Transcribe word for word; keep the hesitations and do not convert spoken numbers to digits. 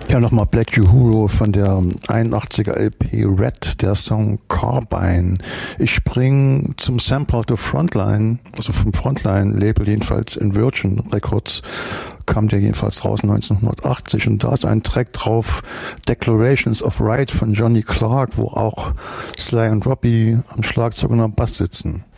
Ja, nochmal Black Uhuru von der einundachtziger L P Red, der Song Carbine. Ich spring zum Sampler The Frontline, also vom Frontline-Label jedenfalls in Virgin Records, kam der jedenfalls raus neunzehnhundertachtzig und da ist ein Track drauf, Declarations of Right von Johnny Clark, wo auch Sly und Robbie am Schlagzeug und am Bass sitzen.